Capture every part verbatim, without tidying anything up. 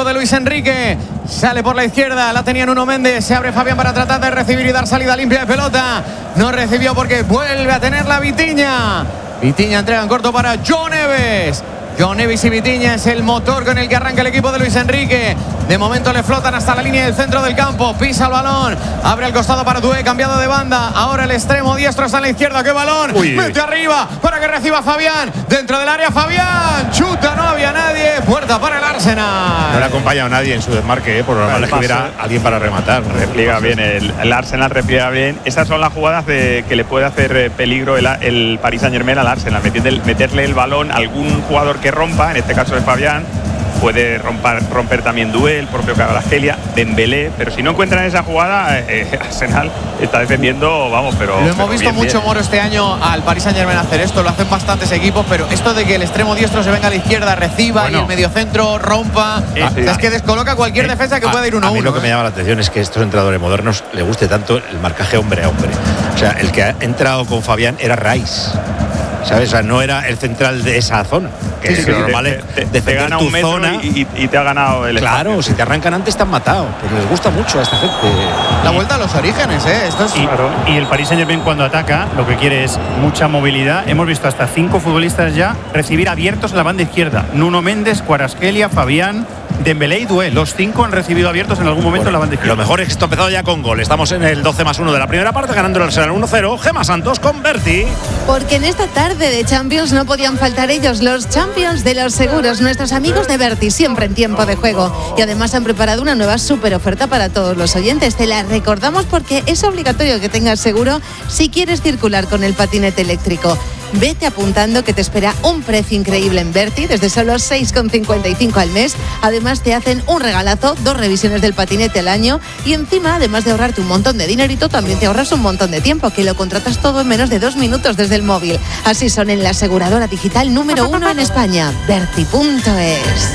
de Luis Enrique. Sale por la izquierda, la tenía Nuno Méndez. Se abre Fabián para tratar de recibir y dar salida limpia de pelota. No recibió porque vuelve a tenerla Vitinha. Vitinha entrega en corto para João Neves. João Neves y Vitinha es el motor con el que arranca el equipo de Luis Enrique. De momento le flotan hasta la línea del centro del campo. Pisa el balón, abre el costado para Doué, cambiado de banda. Ahora el extremo diestro está en la izquierda. ¡Qué balón! Uy, mete uy. arriba para que reciba Fabián. Dentro del área Fabián. Chuta, no había nadie. Puerta para el Arsenal. No le ha acompañado nadie en su desmarque, ¿eh? Por lo normal es que hubiera alguien para rematar. Repliega bien, el, el Arsenal repliega bien. Esas son las jugadas de, que le puede hacer eh, peligro el, el Paris Saint-Germain al Arsenal. Meterle, meterle el balón a algún jugador que rompa, en este caso es Fabián. Puede romper, romper también Doué, el propio Kvaratskhelia, Dembélé, pero si no encuentran esa jugada, eh, Arsenal está defendiendo, vamos, pero... Lo hemos pero visto bien, mucho, bien. Moro, este año al Paris Saint-Germain hacer esto, lo hacen bastantes equipos, pero esto de que el extremo diestro se venga a la izquierda, reciba, Bueno. y el mediocentro rompa, Sí, o sí. sea, es que descoloca cualquier Eh, defensa que a- pueda ir uno a A mí uno. lo que me ¿eh? llama la atención es que a estos entrenadores modernos le guste tanto el marcaje hombre a hombre. O sea, el que ha entrado con Fabián era Rice, ¿sabes? O sea, no era el central de esa zona. Que Sí, es sí, lo normal te, es te- te defender gana tu un metro zona. y, y- y te ha ganado el Claro, espacio. si te arrancan antes te han matado. Pues les gusta mucho a esta gente. La vuelta a los orígenes, ¿eh? Esto es... Y, y el Paris Saint-Germain cuando ataca lo que quiere es mucha movilidad. Hemos visto hasta cinco futbolistas ya recibir abiertos en la banda izquierda. Nuno Méndez, Kvaratskhelia, Fabián, Dembélé y Doué. Los cinco han recibido abiertos en algún momento en la banda Lo izquierda. mejor es que esto ha empezado ya con gol. Estamos en el doce más uno de la primera parte, ganando el Arsenal uno cero. Gema Santos con Berti. Porque en esta tarde de Champions no podían faltar ellos, los Champions de los seguros, nuestros amigos de Berti, siempre en tiempo de juego. Y además han preparado una nueva super oferta para todos los oyentes. Te la recordamos porque es obligatorio que tengas seguro si quieres circular con el patinete eléctrico. Vete apuntando que te espera un precio increíble en Berti, desde solo seis con cincuenta y cinco al mes. Además te hacen un regalazo, dos revisiones del patinete al año y encima, además de ahorrarte un montón de dinerito, también te ahorras un montón de tiempo, que lo contratas todo en menos de dos minutos desde el móvil. Así son en la aseguradora digital número uno en España, Berti punto es.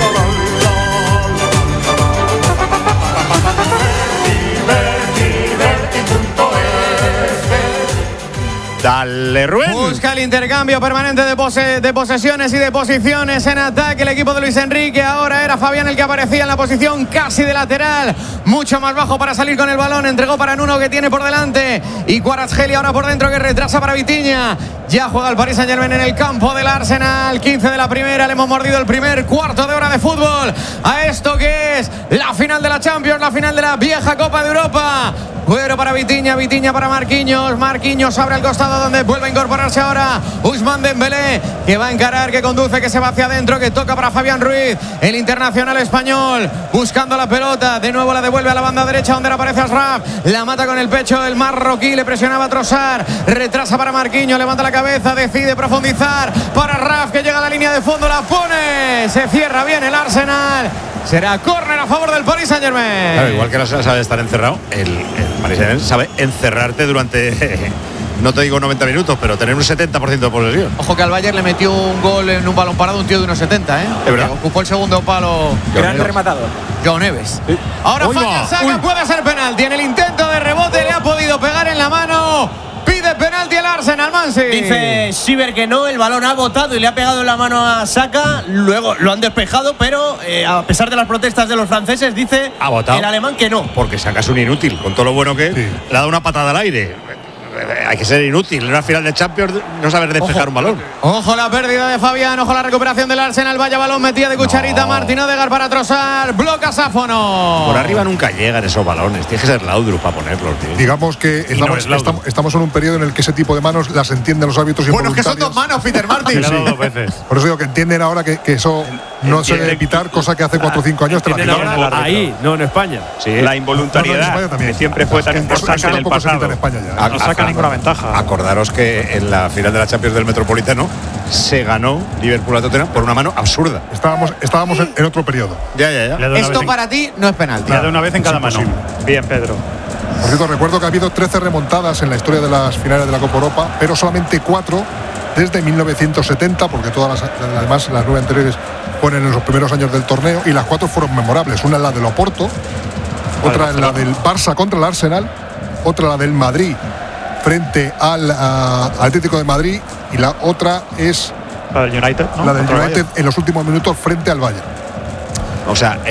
Dale, Rubén. Busca el intercambio permanente de, pose, de posesiones y de posiciones en ataque. El equipo de Luis Enrique. Ahora era Fabián el que aparecía en la posición casi de lateral. Mucho más bajo para salir con el balón. Entregó para Nuno, que tiene por delante. Y Kvaratskhelia ahora por dentro, que retrasa para Vitinha. Ya juega el Paris Saint-Germain en el campo del Arsenal. quince de la primera. Le hemos mordido el primer cuarto de hora de fútbol a esto que es la final de la Champions, la final de la vieja Copa de Europa. Cuero para Vitinha, Vitinha para Marquinhos. Marquinhos abre el costado donde vuelve a incorporarse ahora Ousmane Dembélé, que va a encarar, que conduce, que se va hacia adentro, que toca para Fabián Ruiz, el internacional español, buscando la pelota. De nuevo la devuelve a la banda derecha donde le aparece Ashraf. La mata con el pecho el marroquí, le presionaba a Trossard. Retrasa para Marquinhos, levanta la cabeza, decide profundizar para Raf, que llega a la línea de fondo, la pone. Se cierra bien el Arsenal. Será córner a favor del Paris Saint-Germain. Claro, igual que el Arsenal sabe estar encerrado, el, el Paris Saint-Germain sabe encerrarte durante, no te digo noventa minutos, pero tener un setenta por ciento de posesión. Ojo que al Bayern le metió un gol en un balón parado un tío de unos setenta, ¿eh? Es verdad. Ocupó el segundo palo. Gran rematador. João Neves. Sí. Ahora Uy, falla va. Saka, Uy. puede ser penalti. En el intento de rebote le ha podido pegar en la mano. Pide penalti el Arsenal, Mansi. Dice Siver que no, el balón ha botado y le ha pegado en la mano a Saka. Luego lo han despejado, pero eh, a pesar de las protestas de los franceses, dice Ha botado. el alemán que no. Porque sacas un inútil, con todo lo bueno que es, le ha dado una patada al aire. Hay que ser inútil en una final de Champions, no saber despejar Ojo. un balón. Ojo la pérdida de Fabián, ojo la recuperación del Arsenal. Vaya balón metida de cucharita. No. Martín Odegaard para Trossard. Bloca Sáfono. Por arriba nunca llegan esos balones, tienes que ser Laudrup para ponerlos, tío. Digamos que no estamos, es Laudrup. estamos, estamos en un periodo en el que ese tipo de manos las entienden los árbitros Bueno, es que son dos involuntarias. manos, Peter Martin. Le ha dado dos veces. Por eso digo que entienden ahora que, que eso no se debe evitar, cosa que hace cuatro o cinco años te la Entienden quitaban. ahora ahí, no en España. Sí. La No, no, en involuntariedad, España también. que siempre fue tan Eso- importante eso en el tampoco se quita pasado. en España ya, ¿eh? No saca ninguna ventaja. Acordaros que en la final de la Champions del Metropolitano se ganó Liverpool a Tottenham por una mano absurda. Estábamos, estábamos en, en otro periodo. Ya, ya, Le ha ya. dado una Esto vez en- para ti no es penalti. le ha dado una vez en Es cada mano. imposible. Bien, Pedro. Por cierto, recuerdo que ha habido trece remontadas en la historia de las finales de la Copa Europa, pero solamente cuatro desde mil novecientos setenta, porque todas las, además las nueve anteriores fueron en los primeros años del torneo, y las cuatro fueron memorables. Una es la del Oporto, otra es la del Barça contra el Arsenal, otra la del Madrid frente al uh, Atlético de Madrid, y la otra es La del United, ¿no? la del Contra el United Bayern. en los últimos minutos frente al Bayern. O sea,